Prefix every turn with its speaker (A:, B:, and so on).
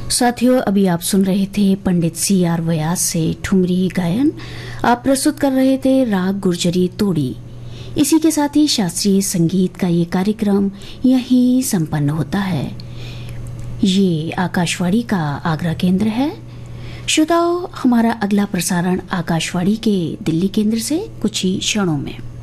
A: साथियों, अभी आप सुन रहे थे पंडित C.R. व्यास से ठुमरी गायन। आप प्रस्तुत कर रहे थे राग गुर्जरी तोड़ी। इसी के साथ ही शास्त्रीय संगीत का ये कार्यक्रम यहीं संपन्न होता है। ये आकाशवाणी का आगरा केंद्र है। श्रोताओं, हमारा अगला प्रसारण आकाशवाणी के दिल्ली केंद्र से कुछ ही क्षणों में।